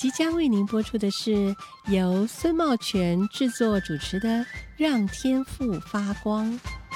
即将为您播出的是由孙茂全制作主持的《让天赋发光》。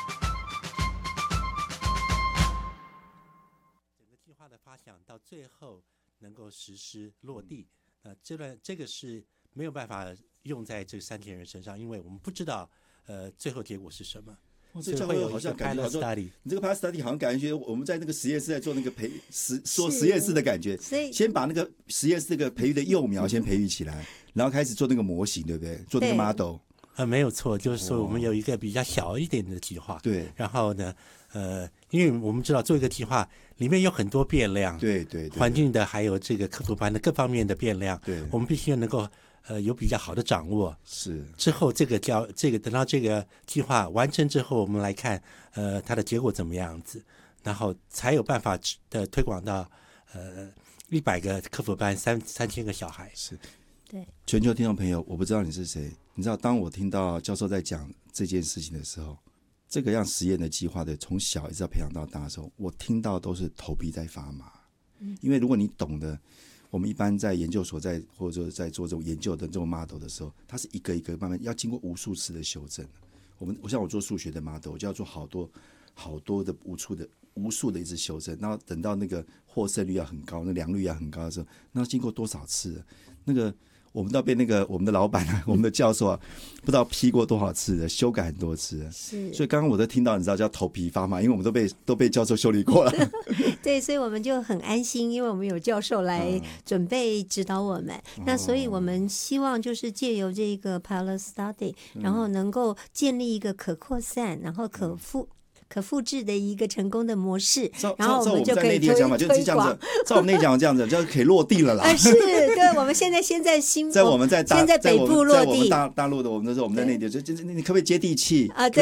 整个计划的发想到最后能够实施落地，这个是没有办法用在这3千人身上，因为我们不知道最后结果是什么。 这教会好像感觉好像你这个 pilot study 好像感觉我们在那个实验室在做那个做实验室的感觉，先把那个实验室这个培育的幼苗先培育起来，然后开始做那个模型，对不对？做那个 model。 没有错，就是说我们有一个比较小一点的计划， 对。 然后呢，因为我们知道做一个计划里面有很多变量， 对， 环境的还有这个课辅班的各方面的变量， 对， 我们必须能够有比较好的掌握。 是之后这个等到这个计划完成之后，我们来看它的结果怎么样子，然后才有办法的推广到100个课辅班3000个小孩。 是。 对， 全球听众朋友，我不知道你是谁，你知道当我听到教授在讲这件事情的时候，这个样实验的计划的从小一直要培养到大的时候，我听到都是头皮在发麻。因为如果你懂得，我们一般在研究所或者在做这种研究的这种 model 的时候，它是一个一个慢慢要经过无数次的修正。我像我做数学的 model， 我就要做好多的无数的一直修正，然后等到那个获胜率要很高，那良率要很高的时候，那经过多少次那个我们都被那个我们的老板我们的教授不知道批过多少次了，修改很多次了。 是， 所以刚刚我都听到，你知道叫头皮发麻，因为我们都被教授修理过了。 对，所以我们就很安心，因为我们有教授来准备指导我们。那所以我们希望就是借由这个 pilot study，然后能够建立一个可扩散，然后可复制的一个成功的模式，然后我们就可以推广。 照我们那讲这样子，就可以落地了啦。 是，对，我们现在先在在我们在先在北部落地， 在我们大陆的我们在内地，你可不可以接地气啊？